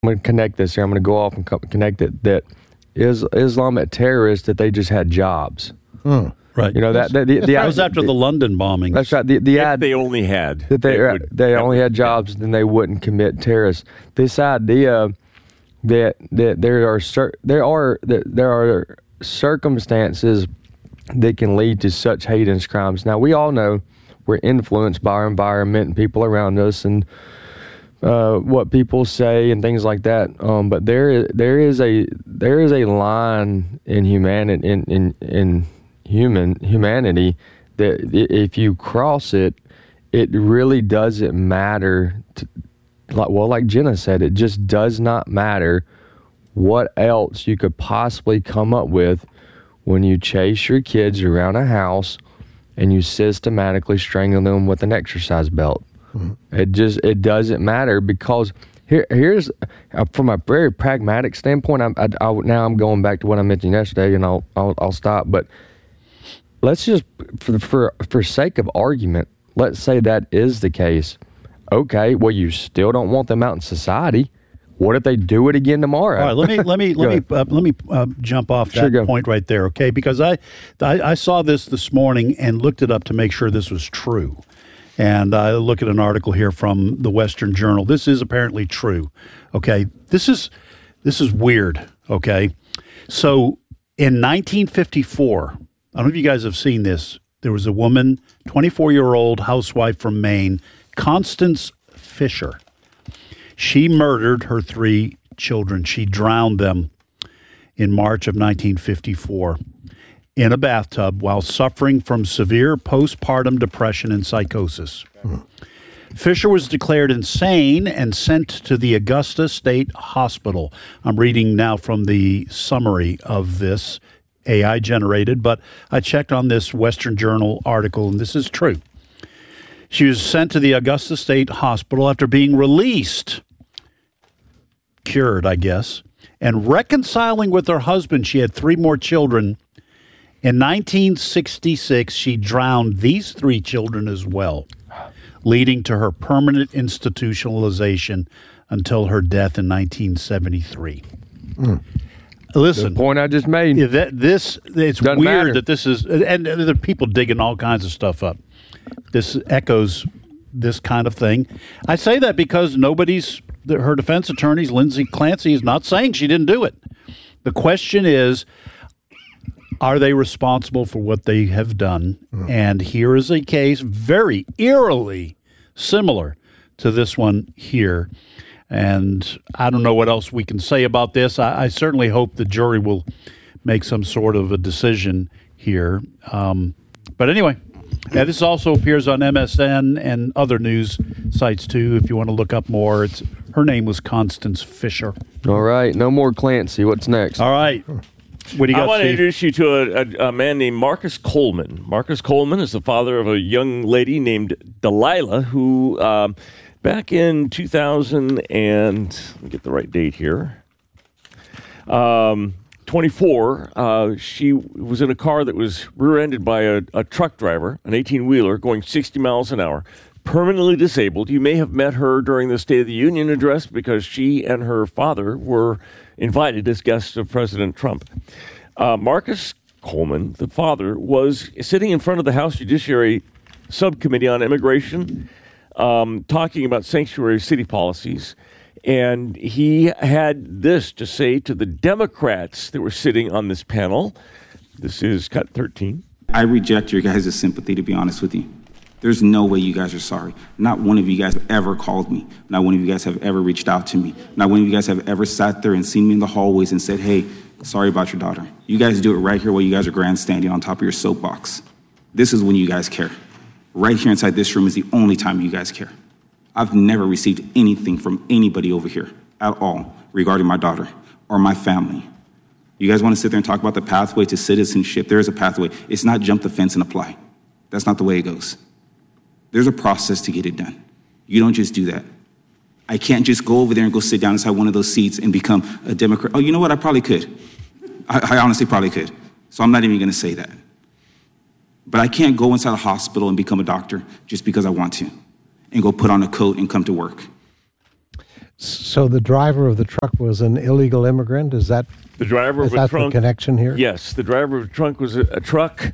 I'm going to connect this here. I'm going to go off and connect it. That Islamic terrorists, that they just had jobs. Right. You know, that was after the London bombing. That's right. If they only had. That they only had jobs, then they wouldn't commit terrorists. This idea that there are circumstances that can lead to such heinous crimes. Now, we all know we're influenced by our environment and people around us and what people say and things like that. But there is a line in humanity that if you cross it, it really doesn't matter. Like Jenna said, it just does not matter what else you could possibly come up with when you chase your kids around a house and you systematically strangle them with an exercise belt. Mm-hmm. It doesn't matter, because here's from a very pragmatic standpoint. Now I'm going back to what I mentioned yesterday, and I'll stop. But let's just for sake of argument, let's say that is the case. Okay, well, you still don't want them out in society. What if they do it again tomorrow? All right, let me jump off that point right there, okay? Because I saw this morning and looked it up to make sure this was true. And I look at an article here from the Western Journal. This is apparently true, okay? This is weird, okay? So in 1954, I don't know if you guys have seen this. There was a woman, 24-year-old housewife from Maine, Constance Fisher. She murdered her 3 children. She drowned them in March of 1954 in a bathtub while suffering from severe postpartum depression and psychosis. Fisher was declared insane and sent to the Augusta State Hospital. I'm reading now from the summary of this, AI generated, but I checked on this Western Journal article, and this is true. She was sent to the Augusta State Hospital after being released, cured, I guess, and reconciling with her husband. She had 3 more children. In 1966, she drowned these 3 children as well, leading to her permanent institutionalization until her death in 1973. Listen, the point I just made. It's Doesn't weird matter. that this is, and there are people digging all kinds of stuff up. This echoes this kind of thing. I say that because her defense attorneys, Lindsay Clancy, is not saying she didn't do it. The question is, are they responsible for what they have done? And here is a case very eerily similar to this one here. And I don't know what else we can say about this. I certainly hope the jury will make some sort of a decision here. But anyway, this also appears on MSN and other news sites, too, if you want to look up more. Her name was Constance Fisher. All right, no more Clancy. What's next? All right. What do you got, I want to Steve? introduce you to a man named Marcus Coleman. Marcus Coleman is the father of a young lady named Delilah, who back in 2000 and let me get the right date here, 24, she was in a car that was rear-ended by a truck driver, an 18-wheeler, going 60 miles an hour, permanently disabled. You may have met her during the State of the Union address because she and her father were invited as guests of President Trump. Marcus Coleman, the father, was sitting in front of the House Judiciary Subcommittee on Immigration, talking about sanctuary city policies. And he had this to say to the Democrats that were sitting on this panel. This is cut 13. I reject your guys' sympathy, to be honest with you. There's no way you guys are sorry. Not one of you guys have ever called me. Not one of you guys have ever reached out to me. Not one of you guys have ever sat there and seen me in the hallways and said, hey, sorry about your daughter. You guys do it right here while you guys are grandstanding on top of your soapbox. This is when you guys care. Right here inside this room is the only time you guys care. I've never received anything from anybody over here at all regarding my daughter or my family. You guys want to sit there and talk about the pathway to citizenship? There is a pathway. It's not jump the fence and apply. That's not the way it goes. There's a process to get it done. You don't just do that. I can't just go over there and go sit down inside one of those seats and become a Democrat. Oh, you know what? I probably could. I honestly probably could. So I'm not even going to say that. But I can't go inside a hospital and become a doctor just because I want to and go put on a coat and come to work. So the driver of the truck was an illegal immigrant? Is that the driver of a trunk? The connection here? Yes, the driver of the trunk was a truck.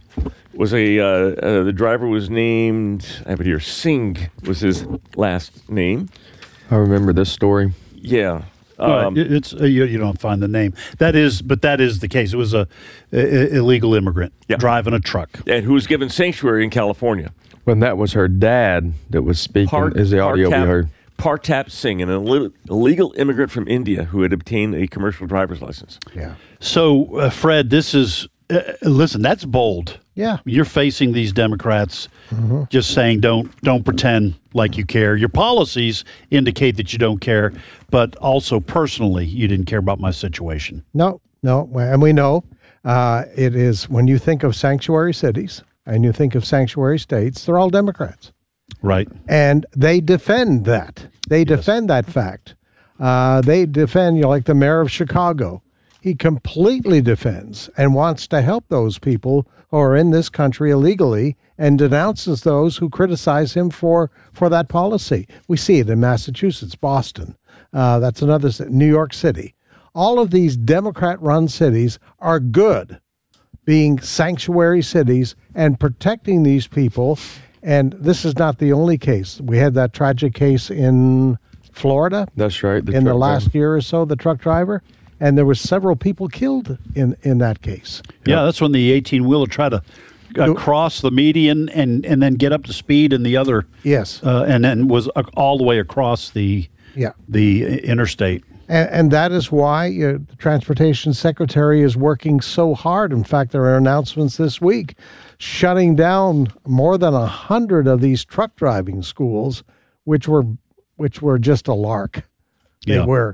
The driver was named, I have it here, Singh was his last name. I remember this story. Yeah. It's you don't find the name. That is the case. It was a illegal immigrant driving a truck, and who was given sanctuary in California. When that was her dad that was speaking, is the audio we heard. Partap Singh, an illegal immigrant from India who had obtained a commercial driver's license. Yeah. So, Fred, this is listen. That's bold. Yeah. You're facing these Democrats, just saying don't pretend like you care. Your policies indicate that you don't care, but also personally, you didn't care about my situation. No, and we know it is when you think of sanctuary cities and you think of sanctuary states, they're all Democrats. Right. And they defend that. They defend that fact. They defend, like the mayor of Chicago. He completely defends and wants to help those people who are in this country illegally and denounces those who criticize him for that policy. We see it in Massachusetts, Boston. That's another New York City. All of these Democrat-run cities are good, being sanctuary cities and protecting these people. And this is not the only case. We had that tragic case in Florida. That's right. In the last year or so, the truck driver. And there were several people killed in that case. Yeah, that's when the 18-wheeler tried to cross the median and then get up to speed in the other. Yes. And then was all the way across the interstate. And that is why the Transportation Secretary is working so hard. In fact, there are announcements this week shutting down more than 100 of these truck driving schools, which were just a lark. They were,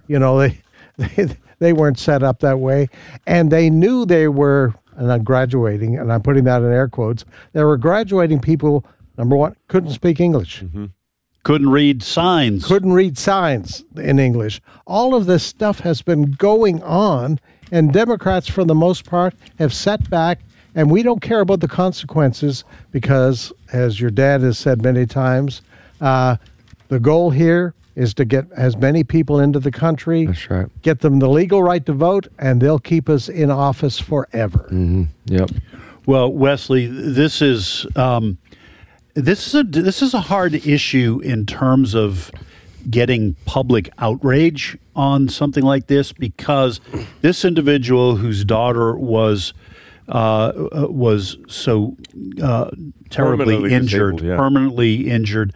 they weren't set up that way, and they knew they were. And I'm graduating, and I'm putting that in air quotes. They were graduating people. Number one, couldn't speak English. Mm-hmm. Couldn't read signs. Couldn't read signs in English. All of this stuff has been going on, and Democrats, for the most part, have sat back, and we don't care about the consequences because, as your dad has said many times, the goal here is to get as many people into the country. That's right. Get them the legal right to vote, and they'll keep us in office forever. Mm-hmm. Yep. Well, Wesley, this is a hard issue in terms of getting public outrage on something like this, because this individual whose daughter was so terribly injured, permanently injured.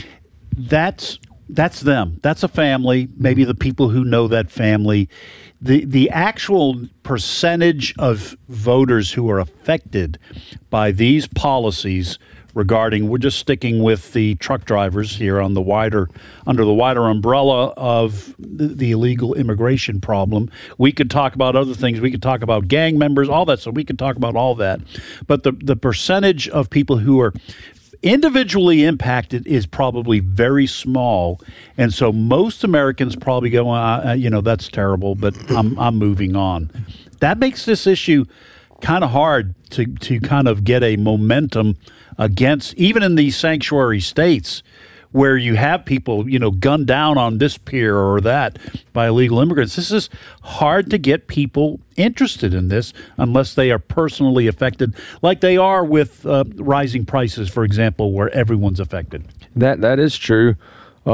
That's them. That's a family. Maybe the people who know that family. The actual percentage of voters who are affected by these policies regarding, we're just sticking with the truck drivers here under the wider umbrella of the illegal immigration problem. We could talk about other things. We could talk about gang members, all that. So we could talk about all that. But the percentage of people who are individually impacted is probably very small, and so most Americans probably go, that's terrible, but I'm moving on. That makes this issue kind of hard to kind of get a momentum against, even in these sanctuary states where you have people, gunned down on this pier or that by illegal immigrants. This is hard to get people interested in this unless they are personally affected, like they are with rising prices, for example, where everyone's affected. That is true. But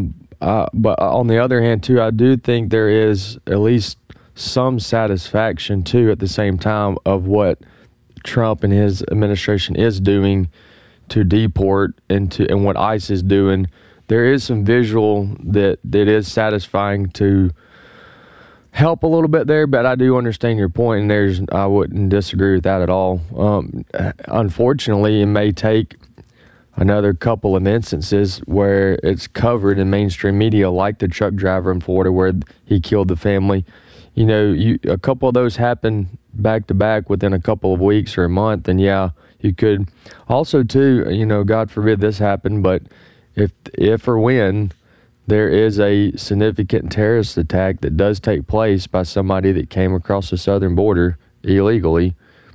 on the other hand, too, I do think there is at least some satisfaction, too, at the same time of what Trump and his administration is doing to deport and what ICE is doing. There is some visual that is satisfying to help a little bit there, but I do understand your point, and I wouldn't disagree with that at all. Unfortunately, it may take another couple of instances where it's covered in mainstream media, like the truck driver in Florida where he killed the family. A couple of those happen back to back within a couple of weeks or a month, and you could also too, God forbid this happened, but if or when there is a significant terrorist attack that does take place by somebody that came across the southern border illegally,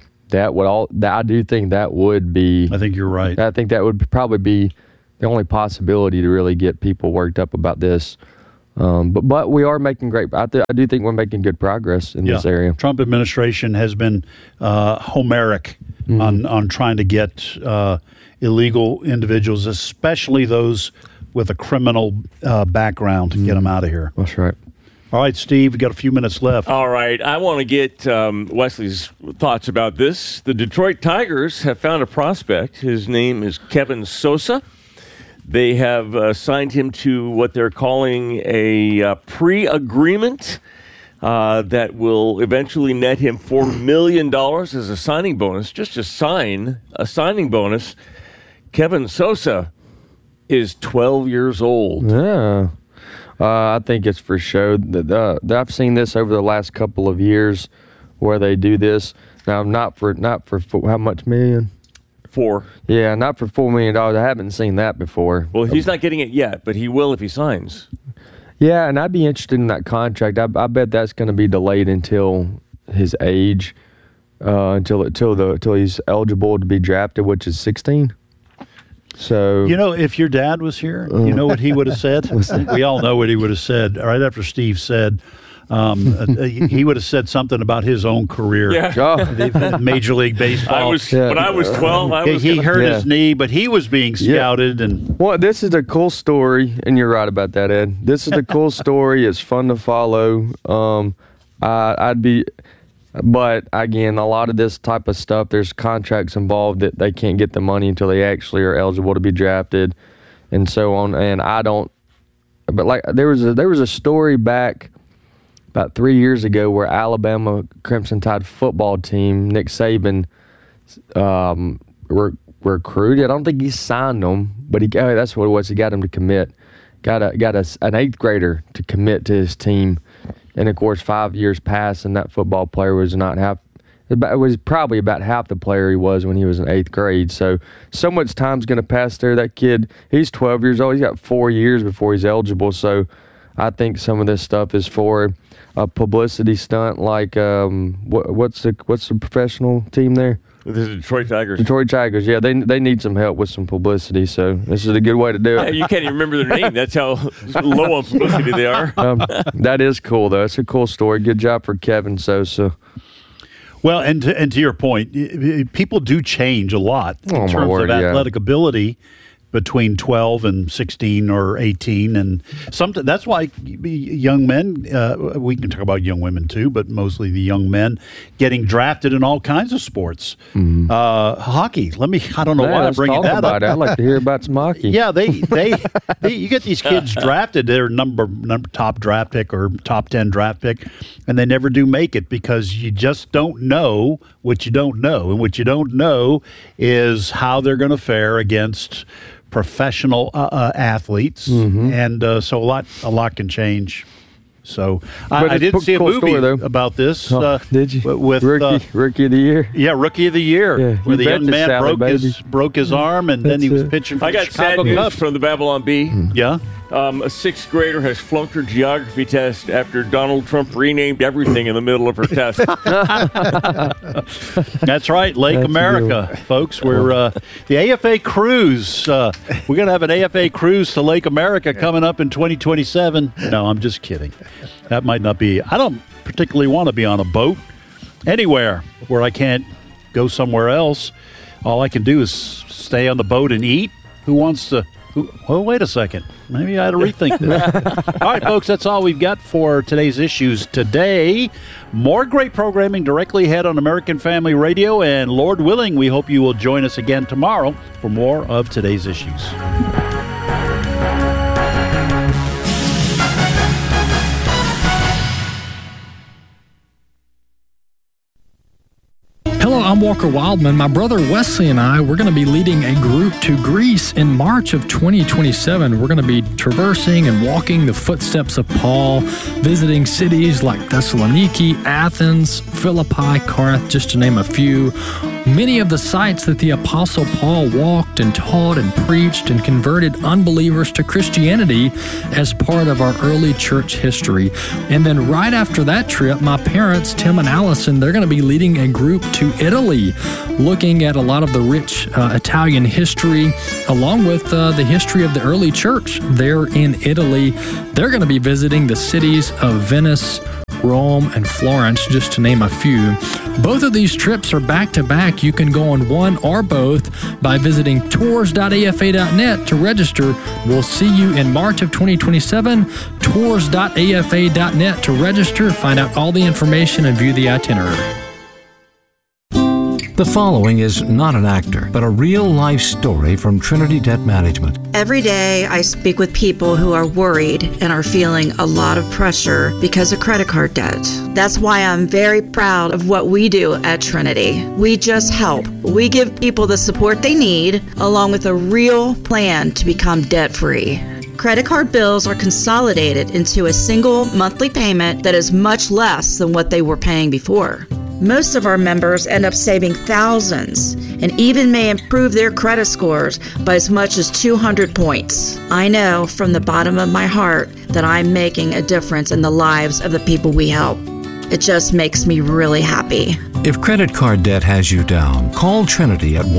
I do think that would be. I think you're right. I think that would probably be the only possibility to really get people worked up about this. But we are making great. I do think we're making good progress in this area. Trump administration has been Homeric on trying to get illegal individuals, especially those with a criminal background, to get them out of here. That's right. All right, Steve, we got a few minutes left. All right, I want to get Wesley's thoughts about this. The Detroit Tigers have found a prospect. His name is Kevin Sosa. They have signed him to what they're calling a pre-agreement that will eventually net him $4 million as a signing bonus. Just to sign a signing bonus. Kevin Sosa is 12 years old. Yeah. I think it's for show. I've seen this over the last couple of years where they do this. Now, not for how much million? 4. Yeah, not for $4 million. I haven't seen that before. Well, he's not getting it yet, but he will if he signs. Yeah, and I'd be interested in that contract. I bet that's going to be delayed until his age, until he's eligible to be drafted, which is 16. So if your dad was here, you know what he would have said? We all know what he would have said. Right after Steve said, he would have said something about his own career. Yeah. Major League Baseball. When I was 12, he hurt his knee, but he was being scouted. And well, this is a cool story, and you're right about that, Ed. This is a cool story. It's fun to follow. But again, a lot of this type of stuff, there's contracts involved that they can't get the money until they actually are eligible to be drafted, and so on. And I don't. But like there was a story back about 3 years ago where Alabama Crimson Tide football team, Nick Saban, recruited. I don't think he signed them, but that's what it was. He got him to commit. Got an 8th grader to commit to his team. And, of course, 5 years passed, and that football player was not half – it was probably about half the player he was when he was in 8th grade. So much time's going to pass there. That kid, he's 12 years old. He's got 4 years before he's eligible. So I think some of this stuff is for a publicity stunt like what's the professional team there? The Detroit Tigers. Detroit Tigers, yeah. They need some help with some publicity, so this is a good way to do it. You can't even remember their name. That's how low on publicity they are. That is cool, though. It's a cool story. Good job for Kevin Sosa. Well, and to your point, people do change a lot in terms of athletic ability between 12 and 16 or 18. And that's why young men, we can talk about young women too, but mostly the young men getting drafted in all kinds of sports. Mm-hmm. Hockey, I don't know why I'm bringing that up. I'd like to hear about some hockey. Yeah, you get these kids drafted, they're number top draft pick or top 10 draft pick, and they never do make it because you just don't know what you don't know. And what you don't know is how they're going to fare against professional athletes, and so a lot can change. So I did see a movie about this. Did you? With Rookie of the Year. Yeah, Rookie of the Year, where the young man broke his arm, and then he was pitching for I got sad news from the Babylon Bee. Yeah. A 6th grader has flunked her geography test after Donald Trump renamed everything in the middle of her test. That's right, Lake America, folks. We're the AFA cruise. We're going to have an AFA cruise to Lake America coming up in 2027. No, I'm just kidding. That might not be. I don't particularly want to be on a boat anywhere where I can't go somewhere else. All I can do is stay on the boat and eat. Who wants to? Well, wait a second. Maybe I had to rethink this. All right, folks, that's all we've got for today's issues today. More great programming directly ahead on American Family Radio, and Lord willing, we hope you will join us again tomorrow for more of today's issues. Hello, I'm Walker Wildman. My brother Wesley and I, we're going to be leading a group to Greece in March of 2027. We're going to be traversing and walking the footsteps of Paul, visiting cities like Thessaloniki, Athens, Philippi, Corinth, just to name a few. Many of the sites that the Apostle Paul walked and taught and preached and converted unbelievers to Christianity as part of our early church history. And then right after that trip, my parents, Tim and Allison, they're going to be leading a group to Italy, looking at a lot of the rich Italian history, along with the history of the early church there in Italy. They're going to be visiting the cities of Venice, Rome, and Florence, just to name a few. Both of these trips are back-to-back. You can go on one or both by visiting tours.afa.net to register. We'll see you in March of 2027. Tours.afa.net to register, find out all the information, and view the itinerary. The following is not an actor, but a real-life story from Trinity Debt Management. Every day I speak with people who are worried and are feeling a lot of pressure because of credit card debt. That's why I'm very proud of what we do at Trinity. We just help. We give people the support they need, along with a real plan to become debt-free. Credit card bills are consolidated into a single monthly payment that is much less than what they were paying before. Most of our members end up saving thousands and even may improve their credit scores by as much as 200 points. I know from the bottom of my heart that I'm making a difference in the lives of the people we help. It just makes me really happy. If credit card debt has you down, call Trinity at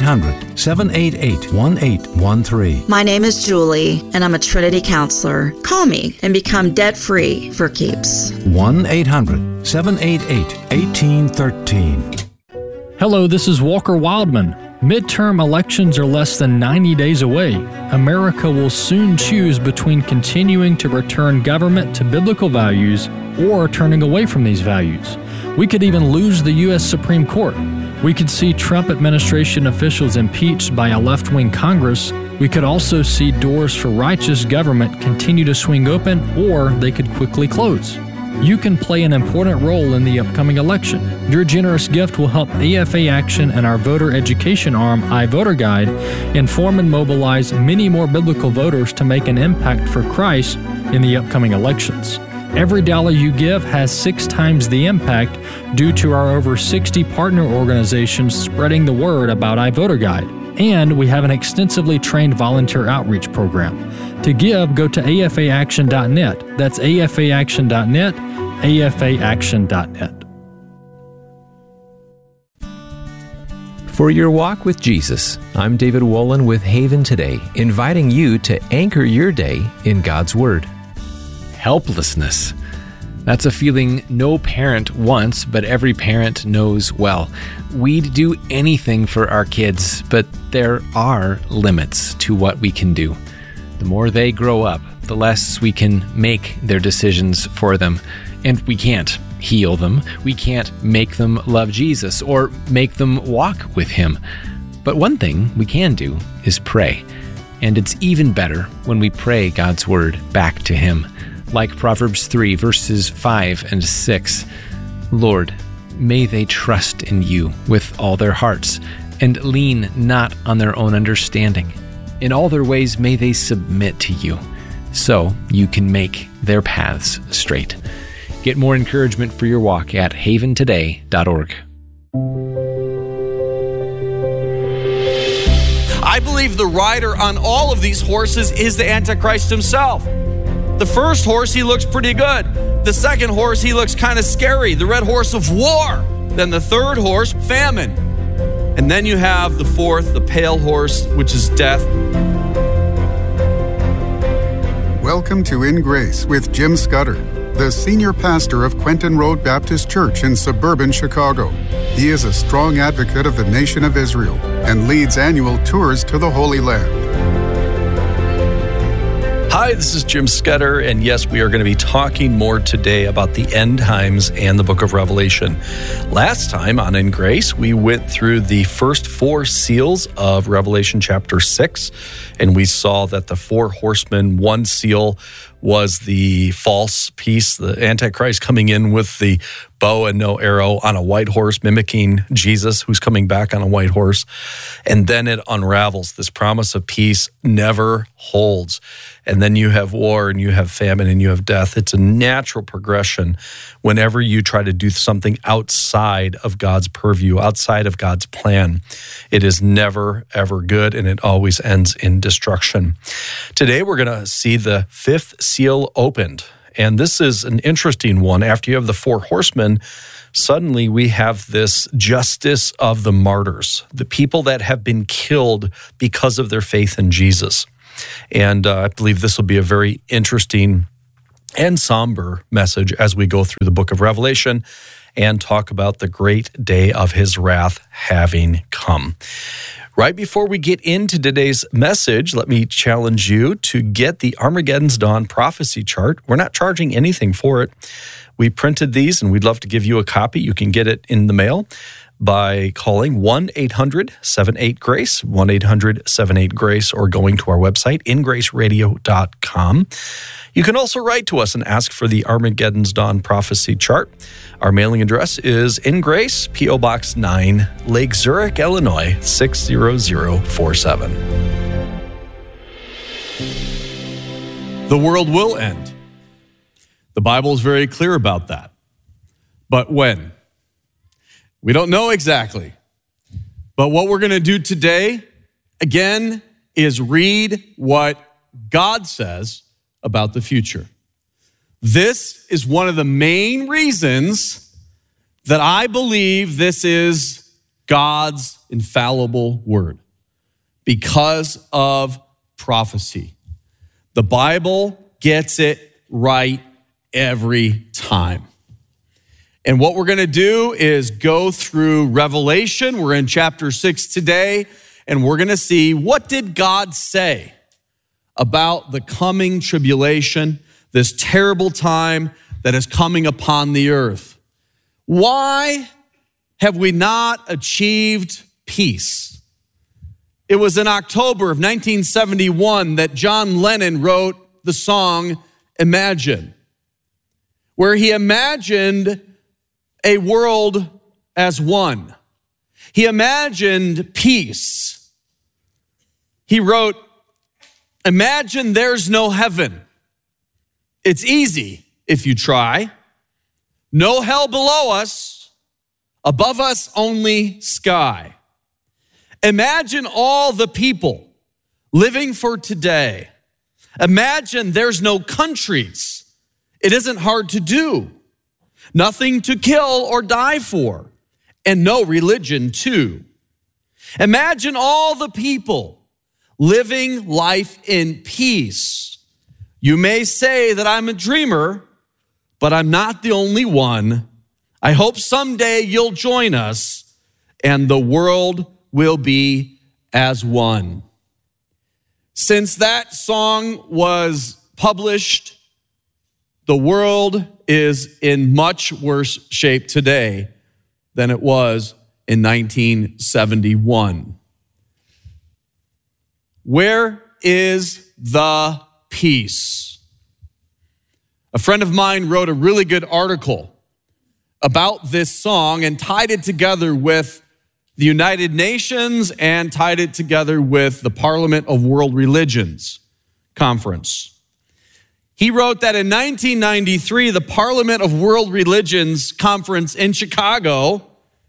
1-800-788-1813. My name is Julie, and I'm a Trinity counselor. Call me and become debt-free for keeps. 1-800-788-1813. Hello, this is Walker Wildman. Midterm elections are less than 90 days away. America will soon choose between continuing to return government to biblical values or turning away from these values. We could even lose the U.S. Supreme Court. We could see Trump administration officials impeached by a left-wing Congress. We could also see doors for righteous government continue to swing open, or they could quickly close. You can play an important role in the upcoming election. Your generous gift will help AFA Action and our voter education arm, iVoter Guide, inform and mobilize many more biblical voters to make an impact for Christ in the upcoming elections. Every dollar you give has 6 times the impact due to our over 60 partner organizations spreading the word about iVoter Guide. And we have an extensively trained volunteer outreach program. To give, go to afaaction.net. That's afaaction.net, afaaction.net. For your walk with Jesus, I'm David Wolin with Haven Today, inviting you to anchor your day in God's Word. Helplessness. That's a feeling no parent wants, but every parent knows well. We'd do anything for our kids, but there are limits to what we can do. The more they grow up, the less we can make their decisions for them. And we can't heal them. We can't make them love Jesus or make them walk with Him. But one thing we can do is pray. And it's even better when we pray God's Word back to Him. Like Proverbs 3, verses 5 and 6. Lord, may they trust in you with all their hearts, and lean not on their own understanding. In all their ways may they submit to you, so you can make their paths straight. Get more encouragement for your walk at haventoday.org. I believe the rider on all of these horses is the Antichrist himself. The first horse, he looks pretty good. The second horse, he looks kind of scary, the red horse of war. Then the third horse, famine. And then you have the fourth, the pale horse, which is death. Welcome to In Grace with Jim Scudder, the senior pastor of Quentin Road Baptist Church in suburban Chicago. He is a strong advocate of the nation of Israel and leads annual tours to the Holy Land. Hi, this is Jim Scudder, and yes, we are going to be talking more today about the end times and the book of Revelation. Last time on In Grace, we went through the first 4 seals of Revelation chapter 6, and we saw that the 4 horsemen, 1 seal was the false piece, the Antichrist coming in with the bow and no arrow on a white horse, mimicking Jesus, who's coming back on a white horse. And then it unravels. This promise of peace never holds. And then you have war and you have famine and you have death. It's a natural progression whenever you try to do something outside of God's purview, outside of God's plan. It is never, ever good, and it always ends in destruction. Today, we're going to see the fifth seal opened. And this is an interesting one. After you have the four horsemen, suddenly we have this justice of the martyrs, the people that have been killed because of their faith in Jesus. And I believe this will be a very interesting and somber message as we go through the book of Revelation and talk about the great day of his wrath having come. Right before we get into today's message, let me challenge you to get the Armageddon's Dawn prophecy chart. We're not charging anything for it. We printed these, and we'd love to give you a copy. You can get it in the mail by calling 1-800-78-GRACE, 1-800-78-GRACE, or going to our website, ingraceradio.com. You can also write to us and ask for the Armageddon's Dawn prophecy chart. Our mailing address is In Grace, P.O. Box 9, Lake Zurich, Illinois, 60047. The world will end. The Bible is very clear about that. But when? We don't know exactly. But what we're going to do today, again, is read what God says about the future. This is one of the main reasons that I believe this is God's infallible word, because of prophecy. The Bible gets it right every time. And what we're going to do is go through Revelation. We're in chapter 6 today, and we're going to see, what did God say about the coming tribulation, this terrible time that is coming upon the earth? Why have we not achieved peace? It was in October of 1971 that John Lennon wrote the song Imagine, where he imagined a world as one. He imagined peace. He wrote, imagine there's no heaven. It's easy if you try. No hell below us, above us only sky. Imagine all the people living for today. Imagine there's no countries. It isn't hard to do. Nothing to kill or die for, and no religion too. Imagine all the people living life in peace. You may say that I'm a dreamer, but I'm not the only one. I hope someday you'll join us, and the world will be as one. Since that song was published, the world is in much worse shape today than it was in 1971. Where is the peace? A friend of mine wrote a really good article about this song and tied it together with the United Nations and tied it together with the Parliament of World Religions conference. He wrote that in 1993, the Parliament of World Religions conference in Chicago,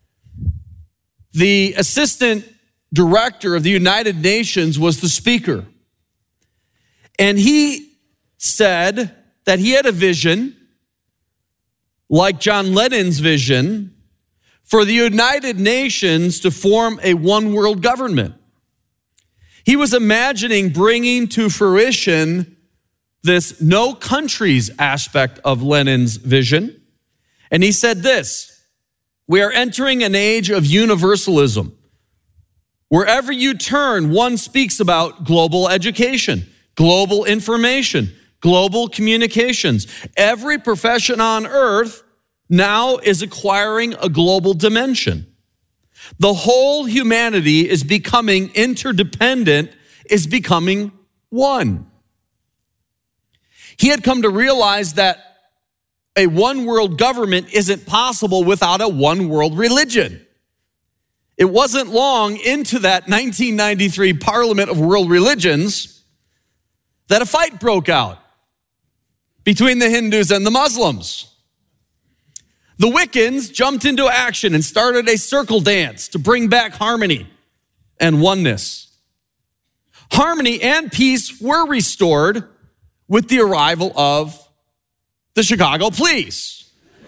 the assistant director of the United Nations was the speaker. And he said that he had a vision, like John Lennon's vision, for the United Nations to form a one world government. He was imagining bringing to fruition this no countries aspect of Lennon's vision. And he said this: we are entering an age of universalism. Wherever you turn, one speaks about global education, global information, global communications. Every profession on earth now is acquiring a global dimension. The whole humanity is becoming interdependent, is becoming one. He had come to realize that a one world government isn't possible without a one world religion. It wasn't long into that 1993 Parliament of World Religions that a fight broke out between the Hindus and the Muslims. The Wiccans jumped into action and started a circle dance to bring back harmony and oneness. Harmony and peace were restored with the arrival of the Chicago Police.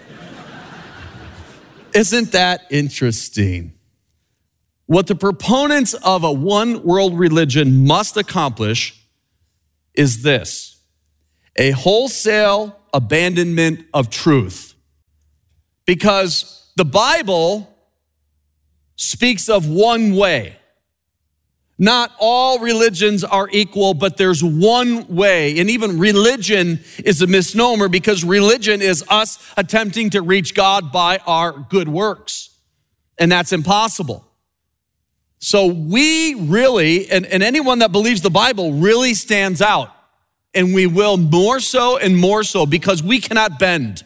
Isn't that interesting? What the proponents of a one world religion must accomplish is this: a wholesale abandonment of truth. Because the Bible speaks of one way. Not all religions are equal, but there's one way. And even religion is a misnomer, because religion is us attempting to reach God by our good works. And that's impossible. So we really, and anyone that believes the Bible really stands out. And we will more so and more so, because we cannot bend.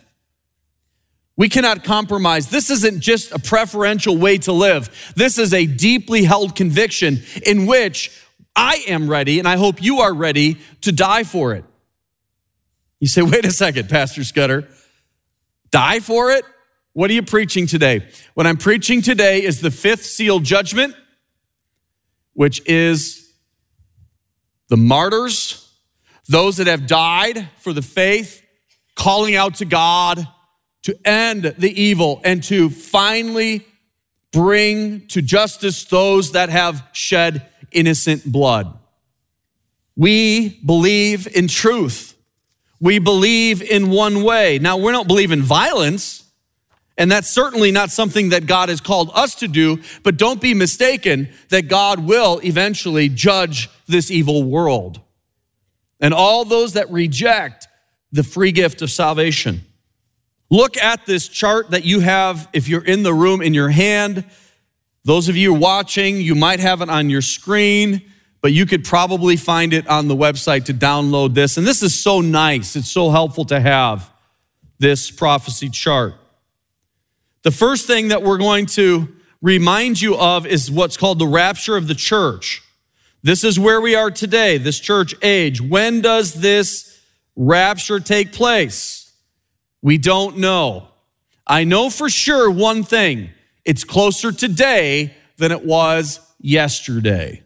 We cannot compromise. This isn't just a preferential way to live. This is a deeply held conviction in which I am ready, and I hope you are ready to die for it. You say, wait a second, Pastor Scudder. Die for it? What are you preaching today? What I'm preaching today is the fifth seal judgment, which is the martyrs, those that have died for the faith, calling out to God to end the evil and to finally bring to justice those that have shed innocent blood. We believe in truth. We believe in one way. Now, we don't believe in violence, and that's certainly not something that God has called us to do, but don't be mistaken that God will eventually judge this evil world and all those that reject the free gift of salvation. Look at this chart that you have, if you're in the room, in your hand. Those of you watching, you might have it on your screen, but you could probably find it on the website to download this. And this is so nice. It's so helpful to have this prophecy chart. The first thing that we're going to remind you of is what's called the rapture of the church. This is where we are today, this church age. When does this rapture take place? We don't know. I know for sure one thing: it's closer today than it was yesterday.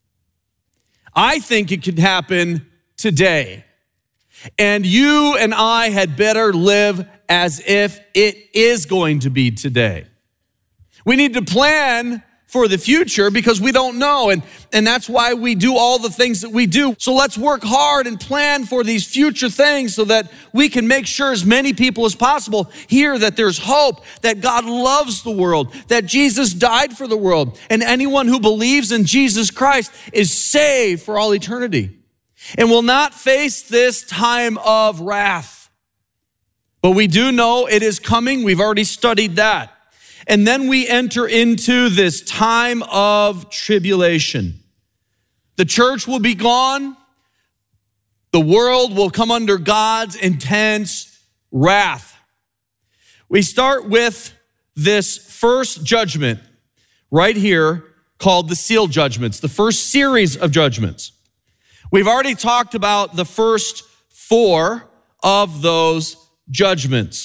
I think it could happen today. And you and I had better live as if it is going to be today. We need to plan for the future because we don't know. And that's why we do all the things that we do. So let's work hard and plan for these future things so that we can make sure as many people as possible hear that there's hope, that God loves the world, that Jesus died for the world, and anyone who believes in Jesus Christ is saved for all eternity and will not face this time of wrath. But we do know it is coming. We've already studied that. And then we enter into this time of tribulation. The church will be gone. The world will come under God's intense wrath. We start with this first judgment right here called the seal judgments, the first series of judgments. We've already talked about the first four of those judgments.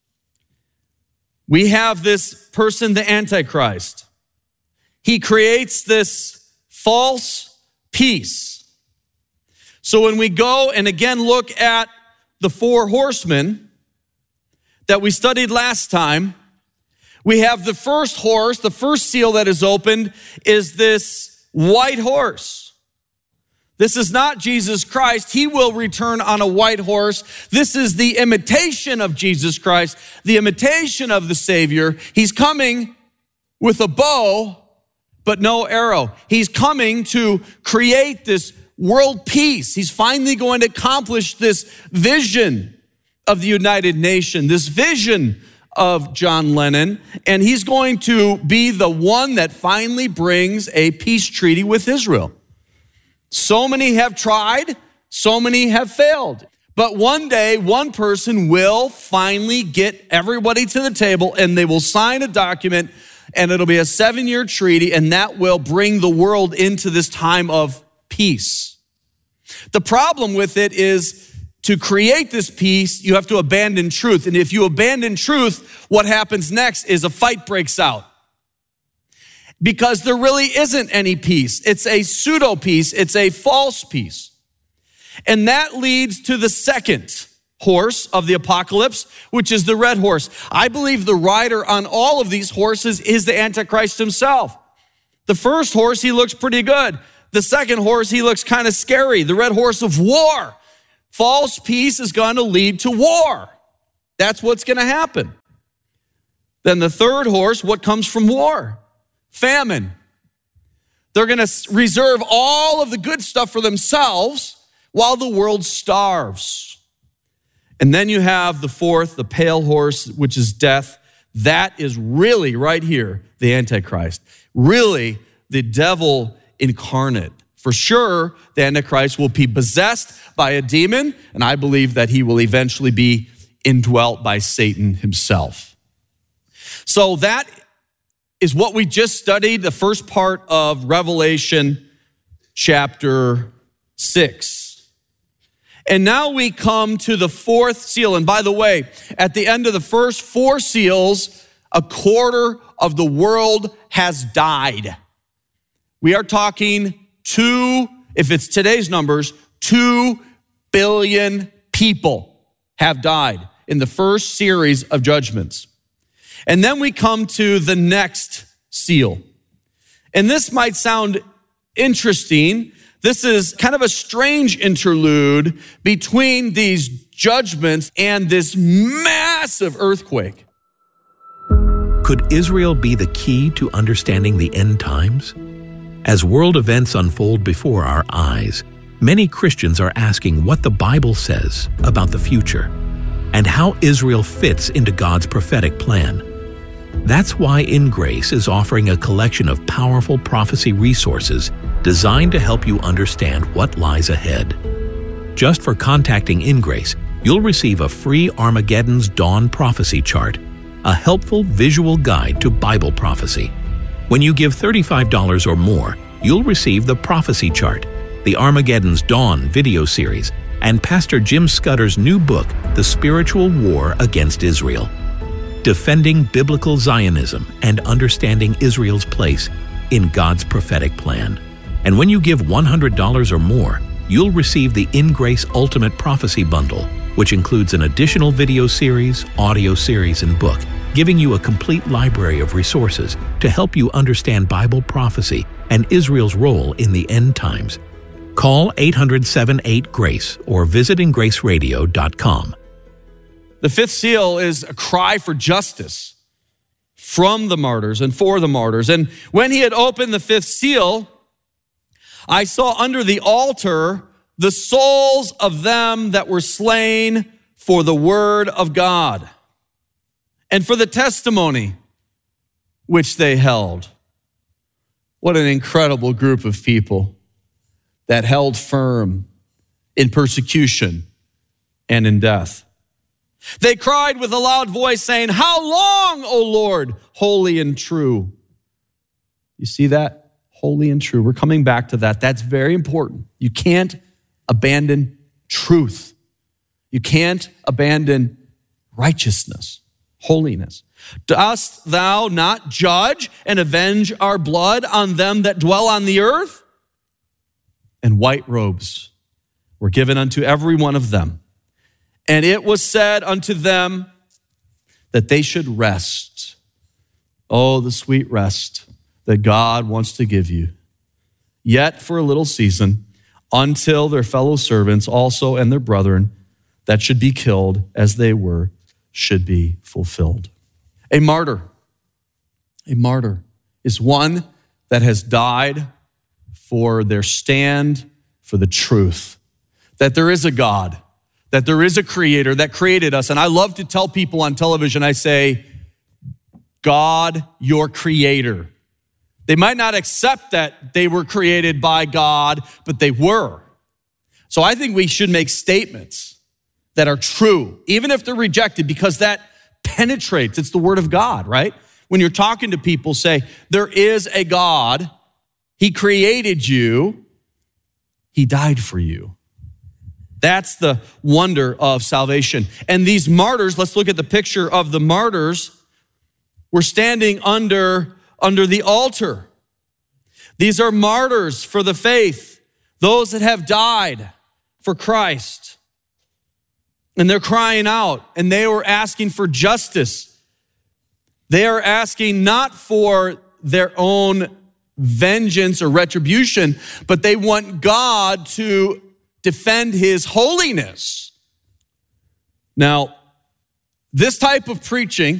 We have this person, the Antichrist. He creates this false peace. So when we go and again look at the four horsemen that we studied last time, we have the first horse, the first seal that is opened is this white horse. This is not Jesus Christ. He will return on a white horse. This is the imitation of Jesus Christ, the imitation of the Savior. He's coming with a bow, but no arrow. He's coming to create this world peace. He's finally going to accomplish this vision of the United Nations, this vision of John Lennon, and he's going to be the one that finally brings a peace treaty with Israel. So many have tried, so many have failed. But one day, one person will finally get everybody to the table and they will sign a document and it'll be a 7-year treaty, and that will bring the world into this time of peace. The problem with it is to create this peace, you have to abandon truth. And if you abandon truth, what happens next is a fight breaks out. Because there really isn't any peace. It's a pseudo peace. It's a false peace. And that leads to the second horse of the apocalypse, which is the red horse. I believe the rider on all of these horses is the Antichrist himself. The first horse, he looks pretty good. The second horse, he looks kind of scary. The red horse of war. False peace is going to lead to war. That's what's going to happen. Then the third horse, what comes from war? Famine. They're going to reserve all of the good stuff for themselves while the world starves. And then you have the fourth, the pale horse, which is death. That is really right here, the Antichrist. Really the devil incarnate. For sure, the Antichrist will be possessed by a demon, and I believe that he will eventually be indwelt by Satan himself. So that is what we just studied, the first part of Revelation chapter 6. And now we come to the fourth seal. And by the way, at the end of the first 4 seals, a quarter of the world has died. We are talking if it's today's numbers, 2 billion people have died in the first series of judgments. And then we come to the next seal. And this might sound interesting. This is kind of a strange interlude between these judgments and this massive earthquake. Could Israel be the key to understanding the end times? As world events unfold before our eyes, many Christians are asking what the Bible says about the future and how Israel fits into God's prophetic plan. That's why In Grace is offering a collection of powerful prophecy resources designed to help you understand what lies ahead. Just for contacting In Grace, you'll receive a free Armageddon's Dawn prophecy chart, a helpful visual guide to Bible prophecy. When you give $35 or more, you'll receive the prophecy chart, the Armageddon's Dawn video series, and Pastor Jim Scudder's new book, The Spiritual War Against Israel. Defending Biblical Zionism and Understanding Israel's Place in God's Prophetic Plan. And when you give $100 or more, you'll receive the In Grace Ultimate Prophecy Bundle, which includes an additional video series, audio series, and book, giving you a complete library of resources to help you understand Bible prophecy and Israel's role in the end times. Call 800-78-GRACE or visit ingraceradio.com. The fifth seal is a cry for justice from the martyrs and for the martyrs. And when he had opened the fifth seal, I saw under the altar the souls of them that were slain for the word of God and for the testimony which they held. What an incredible group of people that held firm in persecution and in death. They cried with a loud voice saying, "How long, O Lord, holy and true?" You see that? Holy and true. We're coming back to that. That's very important. You can't abandon truth. You can't abandon righteousness, holiness. Dost thou not judge and avenge our blood on them that dwell on the earth? And white robes were given unto every one of them. And it was said unto them that they should rest. Oh, the sweet rest that God wants to give you. Yet for a little season, until their fellow servants also and their brethren that should be killed as they were, should be fulfilled. A martyr is one that has died for their stand for the truth, that there is a God, that there is a creator that created us. And I love to tell people on television, I say, God, your creator. They might not accept that they were created by God, but they were. So I think we should make statements that are true, even if they're rejected, because that penetrates. It's the word of God, right? When you're talking to people, say, there is a God. He created you. He died for you. That's the wonder of salvation. And these martyrs, let's look at the picture of the martyrs. We're standing under the altar. These are martyrs for the faith, those that have died for Christ. And they're crying out, and they were asking for justice. They are asking not for their own vengeance or retribution, but they want God to defend his holiness. Now, this type of preaching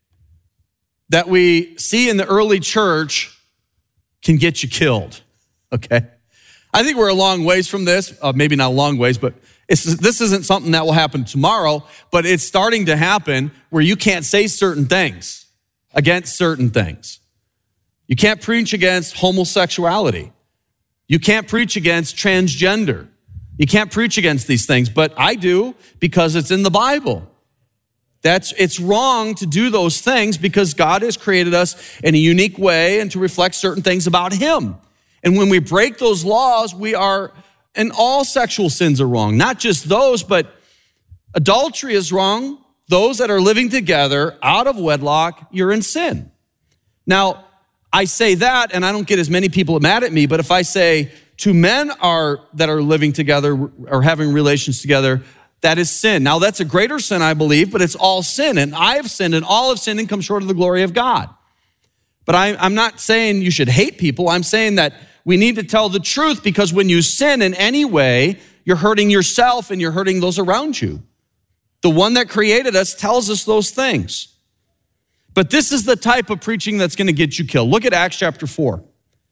that we see in the early church can get you killed, okay? I think we're a long ways from this, maybe not a long ways, but this isn't something that will happen tomorrow, but it's starting to happen where you can't say certain things against certain things. You can't preach against homosexuality. You can't preach against transgender. You can't preach against these things, but I do because it's in the Bible. It's wrong to do those things because God has created us in a unique way and to reflect certain things about him. And when we break those laws, and all sexual sins are wrong. Not just those, but adultery is wrong. Those that are living together out of wedlock, you're in sin. Now, I say that, and I don't get as many people mad at me, but if I say two men that are living together or having relations together, that is sin. Now, that's a greater sin, I believe, but it's all sin. And I have sinned, and all have sinned and come short of the glory of God. But I'm not saying you should hate people. I'm saying that we need to tell the truth, because when you sin in any way, you're hurting yourself and you're hurting those around you. The one that created us tells us those things. But this is the type of preaching that's going to get you killed. Look at Acts chapter 4.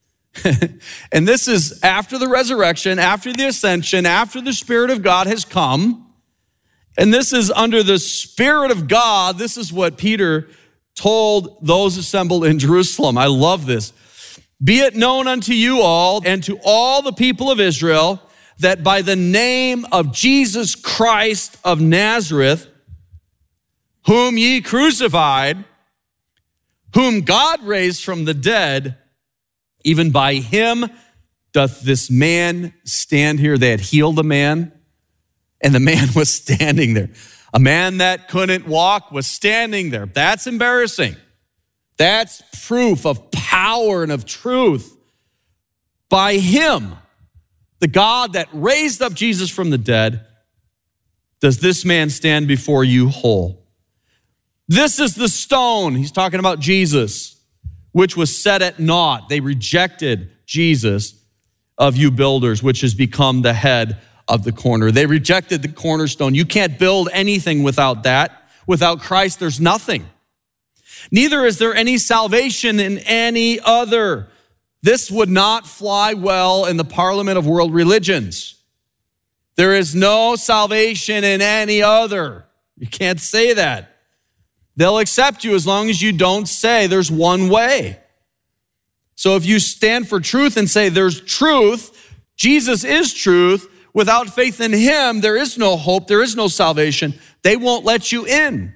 And this is after the resurrection, after the ascension, after the Spirit of God has come. And this is under the Spirit of God. This is what Peter told those assembled in Jerusalem. I love this. Be it known unto you all and to all the people of Israel that by the name of Jesus Christ of Nazareth, whom ye crucified, whom God raised from the dead, even by him doth this man stand here. They had healed a man, and the man was standing there. A man that couldn't walk was standing there. That's embarrassing. That's proof of power and of truth. By him, the God that raised up Jesus from the dead, does this man stand before you whole. This is the stone, he's talking about Jesus, which was set at naught. They rejected Jesus of you builders, which has become the head of the corner. They rejected the cornerstone. You can't build anything without that. Without Christ, there's nothing. Neither is there any salvation in any other. This would not fly well in the parliament of world religions. There is no salvation in any other. You can't say that. They'll accept you as long as you don't say there's one way. So if you stand for truth and say there's truth, Jesus is truth, without faith in him, there is no hope, there is no salvation. They won't let you in.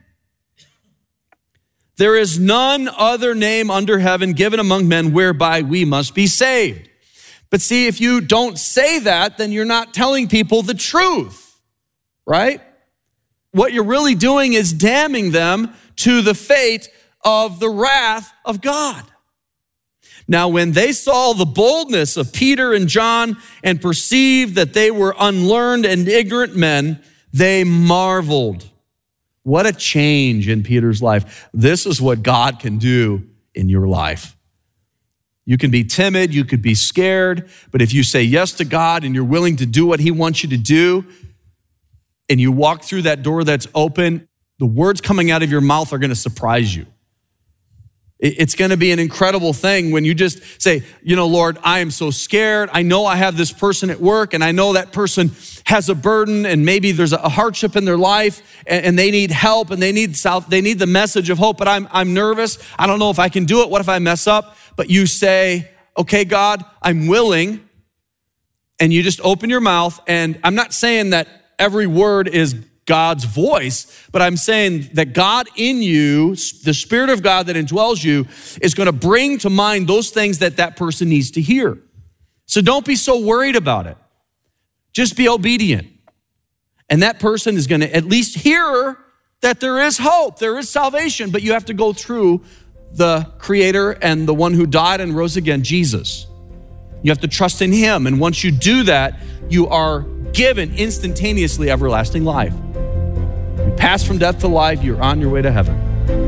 There is none other name under heaven given among men whereby we must be saved. But see, if you don't say that, then you're not telling people the truth, right? What you're really doing is damning them to the fate of the wrath of God. Now, when they saw the boldness of Peter and John and perceived that they were unlearned and ignorant men, they marveled. What a change in Peter's life. This is what God can do in your life. You can be timid, you could be scared, but if you say yes to God and you're willing to do what he wants you to do, and you walk through that door that's open, the words coming out of your mouth are going to surprise you. It's going to be an incredible thing when you just say, Lord, I am so scared. I know I have this person at work, and I know that person has a burden, and maybe there's a hardship in their life, and they need help, and they need the message of hope, but I'm nervous. I don't know if I can do it. What if I mess up? But you say, okay, God, I'm willing, and you just open your mouth, and I'm not saying that every word is God's voice, but I'm saying that God in you, the Spirit of God that indwells you, is going to bring to mind those things that that person needs to hear. So don't be so worried about it. Just be obedient. And that person is going to at least hear that there is hope, there is salvation, but you have to go through the Creator and the one who died and rose again, Jesus. You have to trust in Him. And once you do that, you are given instantaneously everlasting life. You pass from death to life, you're on your way to heaven.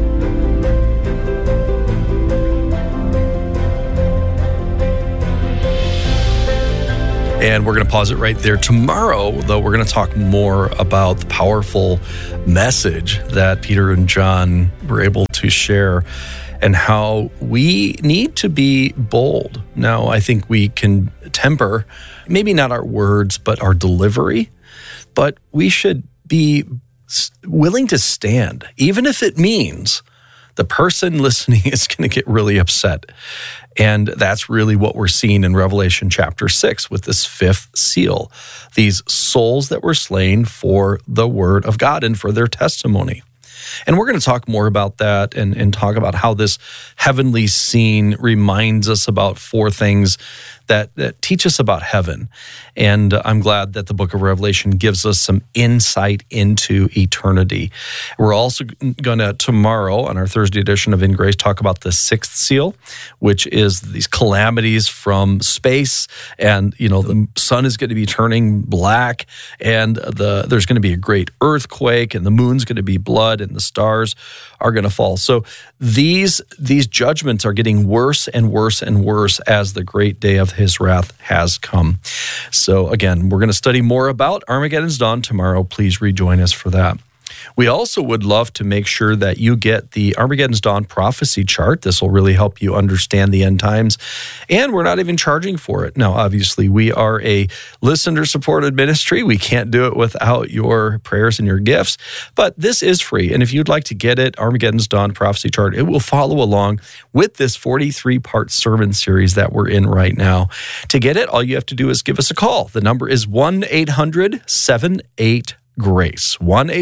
And we're going to pause it right there. Tomorrow, though, we're going to talk more about the powerful message that Peter and John were able to share and how we need to be bold. Now, I think we can temper, maybe not our words, but our delivery. But we should be willing to stand, even if it means the person listening is going to get really upset. And that's really what we're seeing in Revelation chapter 6 with this fifth seal, these souls that were slain for the word of God and for their testimony. And we're going to talk more about that and talk about how this heavenly scene reminds us about four things that teach us about heaven. And I'm glad that the book of Revelation gives us some insight into eternity. We're also going to, tomorrow, on our Thursday edition of In Grace, talk about the sixth seal, which is these calamities from space. And, the sun is going to be turning black, and there's going to be a great earthquake, and the moon's going to be blood, and the stars are going to fall. So these judgments are getting worse and worse and worse as the great day of His wrath has come. So again, we're going to study more about Armageddon's Dawn tomorrow. Please rejoin us for that. We also would love to make sure that you get the Armageddon's Dawn prophecy chart. This will really help you understand the end times. And we're not even charging for it. Now, obviously, we are a listener-supported ministry. We can't do it without your prayers and your gifts. But this is free. And if you'd like to get it, Armageddon's Dawn prophecy chart, it will follow along with this 43-part sermon series that we're in right now. To get it, all you have to do is give us a call. The number is 1-800-78-GRACE.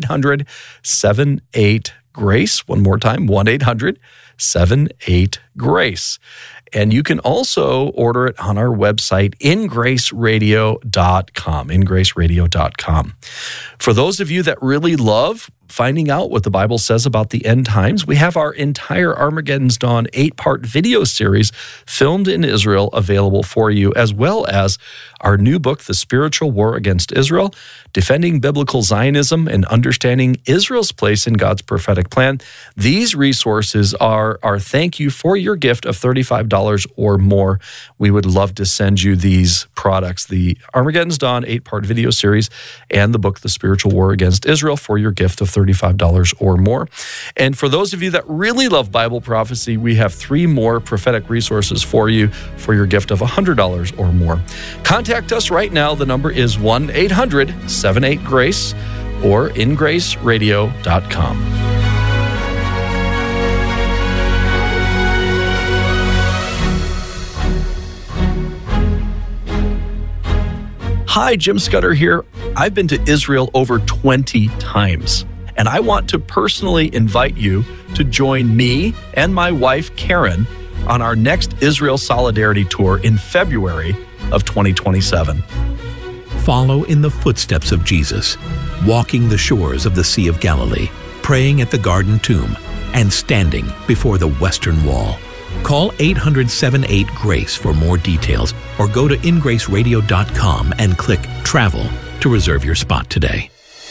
1-800-78-GRACE. One more time, 1-800-78-GRACE. And you can also order it on our website, ingraceradio.com, ingraceradio.com. For those of you that really love finding out what the Bible says about the end times, we have our entire Armageddon's Dawn 8-part video series filmed in Israel available for you, as well as our new book, The Spiritual War Against Israel, Defending Biblical Zionism and Understanding Israel's Place in God's Prophetic Plan. These resources are our thank you for your gift of $35 or more. We would love to send you these products, the Armageddon's Dawn 8-part video series and the book, The Spiritual War Against Israel, for your gift of $35 or more. And for those of you that really love Bible prophecy, we have 3 more prophetic resources for you for your gift of $100 or more. Contact us right now. The number is 1-800-78-GRACE or ingraceradio.com. Hi, Jim Scudder here. I've been to Israel over 20 times, and I want to personally invite you to join me and my wife, Karen, on our next Israel Solidarity Tour in February of 2027. Follow in the footsteps of Jesus, walking the shores of the Sea of Galilee, praying at the Garden Tomb, and standing before the Western Wall. Call 800-78-GRACE for more details, or go to ingraceradio.com and click Travel to reserve your spot today.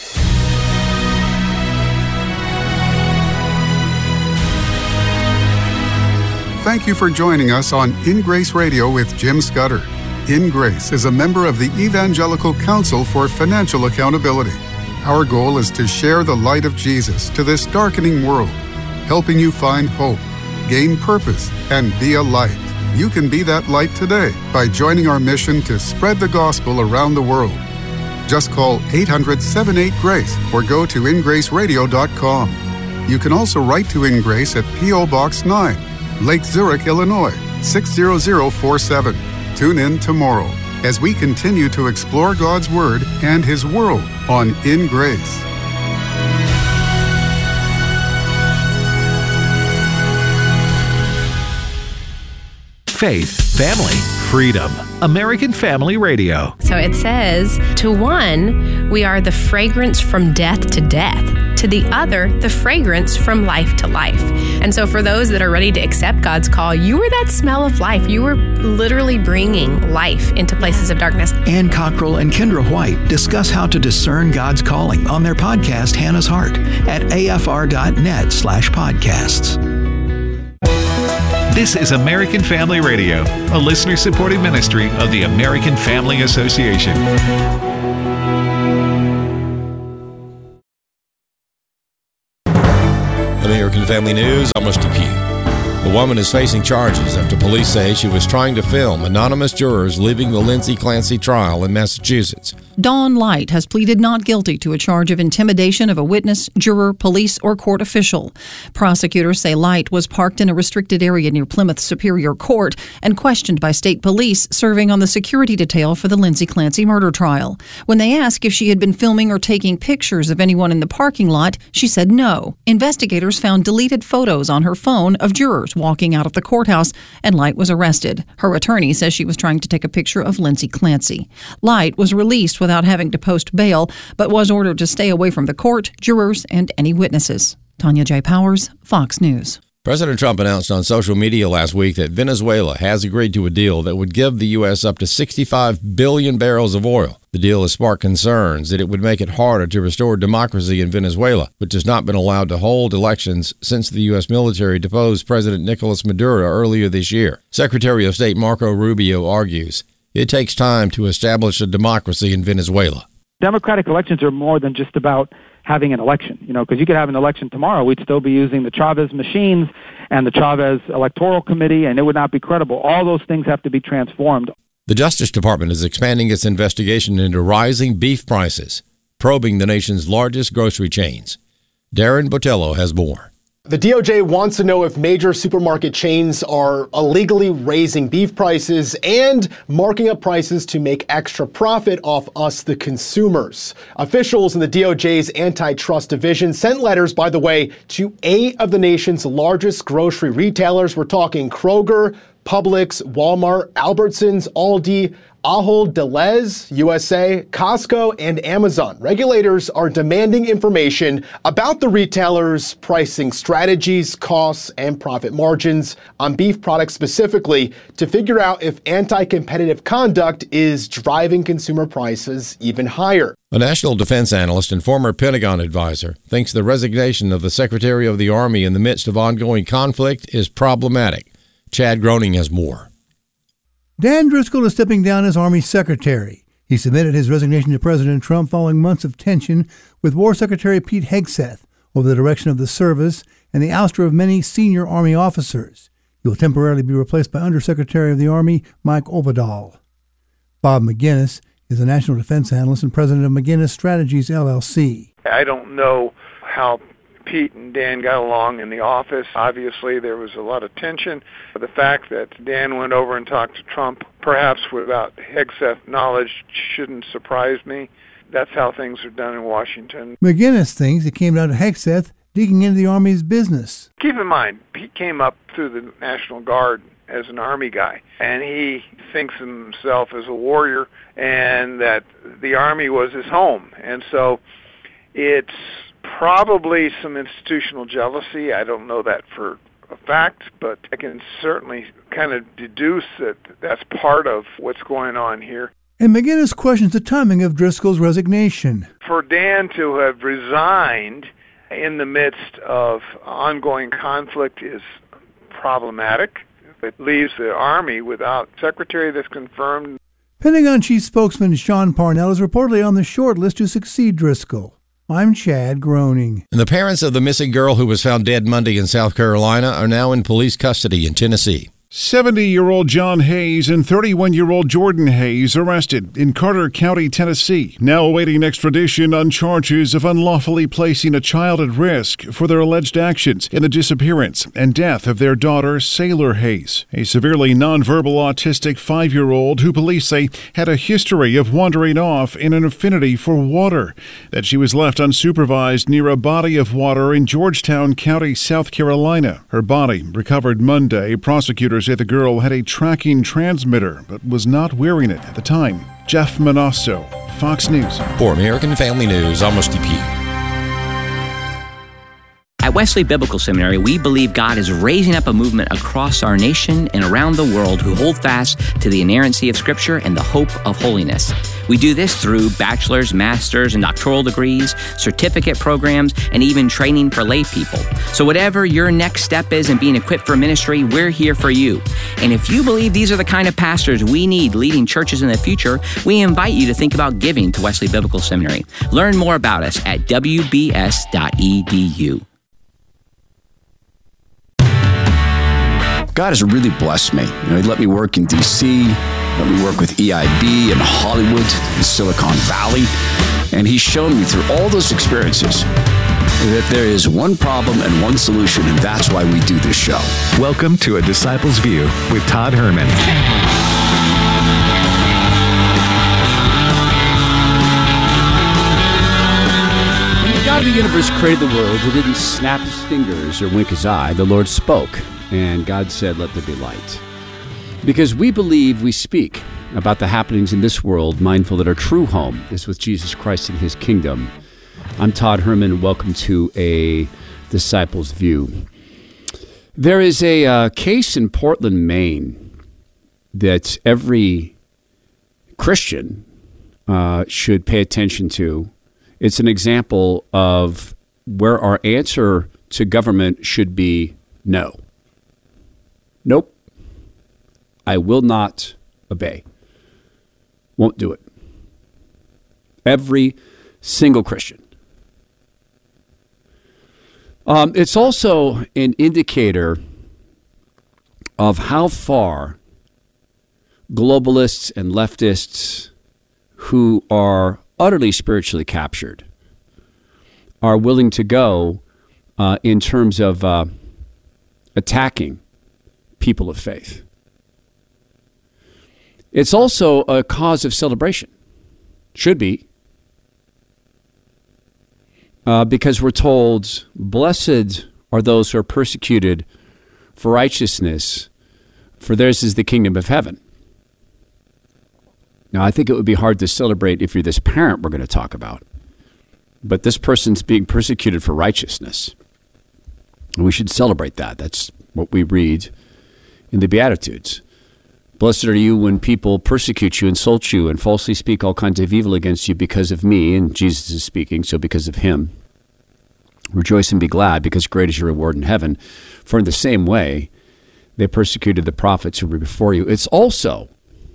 Thank you for joining us on In Grace Radio with Jim Scudder. In Grace is a member of the Evangelical Council for Financial Accountability. Our goal is to share the light of Jesus to this darkening world, helping you find hope, gain purpose, and be a light. You can be that light today by joining our mission to spread the gospel around the world. Just call 800-78-GRACE or go to ingraceradio.com. You can also write to In Grace at P.O. Box 9, Lake Zurich, Illinois, 60047. Tune in tomorrow as we continue to explore God's Word and His world on In Grace. faith, family, freedom. American Family Radio. So it says, to one, we are the fragrance from death to death. To the other, the fragrance from life to life. And so for those that are ready to accept God's call, you were that smell of life. You were literally bringing life into places of darkness. Ann Cockrell and Kendra White discuss how to discern God's calling on their podcast, Hannah's Heart, at afr.net/podcasts. This is American Family Radio, a listener-supported ministry of the American Family Association. American Family News, I'm Steve Pugh. The woman is facing charges after police say she was trying to film anonymous jurors leaving the Lindsay Clancy trial in Massachusetts. Dawn Light has pleaded not guilty to a charge of intimidation of a witness, juror, police, or court official. Prosecutors say Light was parked in a restricted area near Plymouth Superior Court and questioned by state police serving on the security detail for the Lindsay Clancy murder trial. When they asked if she had been filming or taking pictures of anyone in the parking lot, she said no. Investigators found deleted photos on her phone of jurors walking out of the courthouse, and Light was arrested. Her attorney says she was trying to take a picture of Lindsay Clancy. Light was released without having to post bail, but was ordered to stay away from the court, jurors, and any witnesses. Tanya J. Powers, Fox News. President Trump announced on social media last week that Venezuela has agreed to a deal that would give the U.S. up to 65 billion barrels of oil. The deal has sparked concerns that it would make it harder to restore democracy in Venezuela, which has not been allowed to hold elections since the U.S. military deposed President Nicolas Maduro earlier this year. Secretary of State Marco Rubio argues it takes time to establish a democracy in Venezuela. Democratic elections are more than just about having an election, because you could have an election tomorrow. We'd still be using the Chavez machines and the Chavez Electoral Committee, and it would not be credible. All those things have to be transformed. The Justice Department is expanding its investigation into rising beef prices, probing the nation's largest grocery chains. Darren Botello has more. The DOJ wants to know if major supermarket chains are illegally raising beef prices and marking up prices to make extra profit off us, the consumers. Officials in the DOJ's antitrust division sent letters, by the way, to 8 of the nation's largest grocery retailers. We're talking Kroger, Publix, Walmart, Albertsons, Aldi, Ahold Delhaize, USA, Costco, and Amazon. Regulators are demanding information about the retailers' pricing strategies, costs, and profit margins on beef products specifically to figure out if anti-competitive conduct is driving consumer prices even higher. A national defense analyst and former Pentagon advisor thinks the resignation of the Secretary of the Army in the midst of ongoing conflict is problematic. Chad Groening has more. Dan Driscoll is stepping down as Army Secretary. He submitted his resignation to President Trump following months of tension with War Secretary Pete Hegseth over the direction of the service and the ouster of many senior Army officers. He will temporarily be replaced by Undersecretary of the Army Mike Oberdahl. Bob McGinnis is a national defense analyst and president of McGinnis Strategies, LLC. I don't know how Pete and Dan got along in the office. Obviously, there was a lot of tension. The fact that Dan went over and talked to Trump, perhaps without Hegseth knowledge, shouldn't surprise me. That's how things are done in Washington. McGinnis thinks it came down to Hegseth digging into the Army's business. Keep in mind, Pete came up through the National Guard as an Army guy, and he thinks of himself as a warrior and that the Army was his home. And so it's probably some institutional jealousy. I don't know that for a fact, but I can certainly kind of deduce that that's part of what's going on here. And McGinnis questions the timing of Driscoll's resignation. For Dan to have resigned in the midst of ongoing conflict is problematic. It leaves the Army without secretary that's confirmed. Pentagon Chief Spokesman Sean Parnell is reportedly on the short list to succeed Driscoll. I'm Chad Groening. And the parents of the missing girl who was found dead Monday in South Carolina are now in police custody in Tennessee. 70-year-old John Hayes and 31-year-old Jordan Hayes arrested in Carter County, Tennessee, now awaiting extradition on charges of unlawfully placing a child at risk for their alleged actions in the disappearance and death of their daughter, Sailor Hayes, a severely nonverbal autistic 5-year-old who police say had a history of wandering off in an affinity for water, that she was left unsupervised near a body of water in Georgetown County, South Carolina. Her body recovered Monday. Prosecutors Officers say the girl had a tracking transmitter but was not wearing it at the time. Jeff Manasso, Fox News. For American Family News, I'm Rusty Pugh. At Wesley Biblical Seminary, we believe God is raising up a movement across our nation and around the world who hold fast to the inerrancy of Scripture and the hope of holiness. We do this through bachelor's, master's, and doctoral degrees, certificate programs, and even training for lay people. So whatever your next step is in being equipped for ministry, we're here for you. And if you believe these are the kind of pastors we need leading churches in the future, we invite you to think about giving to Wesley Biblical Seminary. Learn more about us at wbs.edu. God has really blessed me. He let me work in D.C., let me work with EIB in Hollywood, in Silicon Valley, and He's shown me through all those experiences that there is one problem and one solution, and that's why we do this show. Welcome to A Disciple's View with Todd Herman. When the God of the universe created the world, He didn't snap His fingers or wink His eye. The Lord spoke. And God said, let there be light. Because we believe we speak about the happenings in this world, mindful that our true home is with Jesus Christ and His kingdom. I'm Todd Herman. Welcome to A Disciple's View. There is a case in Portland, Maine that every Christian should pay attention to. It's an example of where our answer to government should be no. Nope. I will not obey. Won't do it. Every single Christian. It's also an indicator of how far globalists and leftists who are utterly spiritually captured are willing to go in terms of attacking people of faith. It's also a cause of celebration. Should be. Because we're told, blessed are those who are persecuted for righteousness, for theirs is the kingdom of heaven. Now, I think it would be hard to celebrate if you're this parent we're going to talk about. But this person's being persecuted for righteousness. And we should celebrate that. That's what we read in the Beatitudes. Blessed are you when people persecute you, insult you, and falsely speak all kinds of evil against you because of me. And Jesus is speaking, so because of him. Rejoice and be glad, because great is your reward in heaven. For in the same way, they persecuted the prophets who were before you. It's also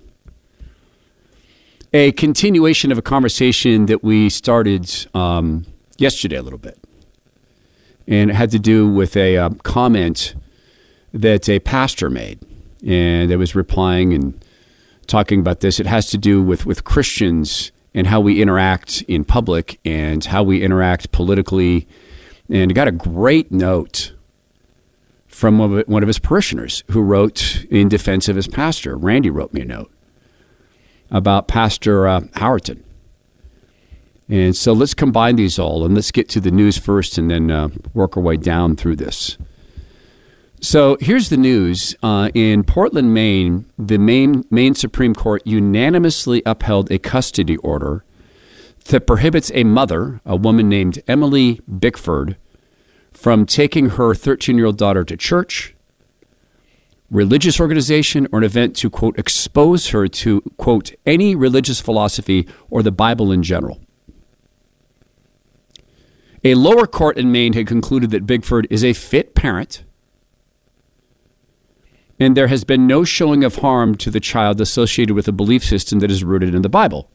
a continuation of a conversation that we started yesterday a little bit. And it had to do with a comment that a pastor made, and I was replying and talking about this. It has to do with Christians and how we interact in public and how we interact politically. And I got a great note from one of his parishioners who wrote in defense of his pastor. Randy wrote me a note about Pastor Howerton. And so let's combine these all, and let's get to the news first and then work our way down through this. So here's the news. In Portland, Maine, the Maine Supreme Court unanimously upheld a custody order that prohibits a mother, a woman named Emily Bickford, from taking her 13-year-old daughter to church, religious organization, or an event to, quote, expose her to, quote, any religious philosophy or the Bible in general. A lower court in Maine had concluded that Bickford is a fit parent, and there has been no showing of harm to the child associated with a belief system that is rooted in the Bible.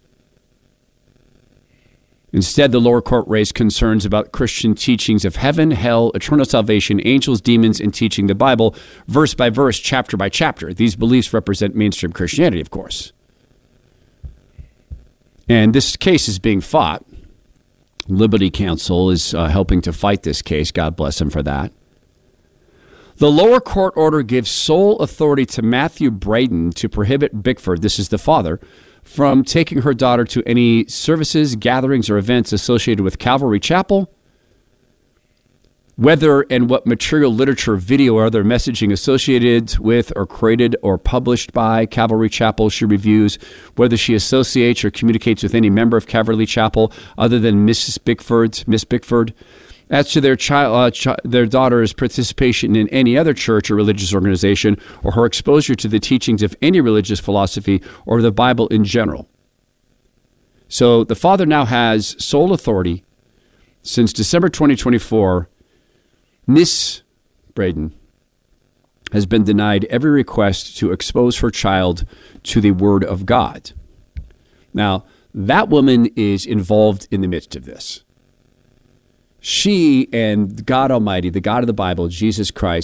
Instead, the lower court raised concerns about Christian teachings of heaven, hell, eternal salvation, angels, demons, and teaching the Bible, verse by verse, chapter by chapter. These beliefs represent mainstream Christianity, of course. And this case is being fought. Liberty Counsel is helping to fight this case. God bless them for that. The lower court order gives sole authority to Matthew Braden to prohibit Bickford, this is the father, from taking her daughter to any services, gatherings, or events associated with Calvary Chapel, whether and what material, literature, video, or other messaging associated with or created or published by Calvary Chapel she reviews, whether she associates or communicates with any member of Calvary Chapel other than Miss Bickford. As to their daughter's participation in any other church or religious organization, or her exposure to the teachings of any religious philosophy or the Bible in general. So the father now has sole authority. Since December 2024, Miss Braden has been denied every request to expose her child to the Word of God. Now, that woman is involved in the midst of this. She and God Almighty, the God of the Bible, Jesus Christ,